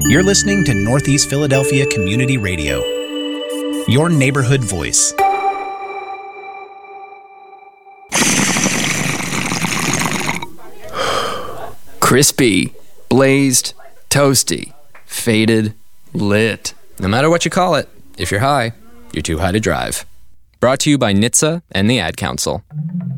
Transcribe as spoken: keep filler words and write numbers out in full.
You're listening to Northeast Philadelphia Community Radio, your neighborhood voice. Crispy, blazed, toasty, faded, lit. No matter what you call it, if you're high, you're too high to drive. Brought to you by N H T S A and the Ad Council.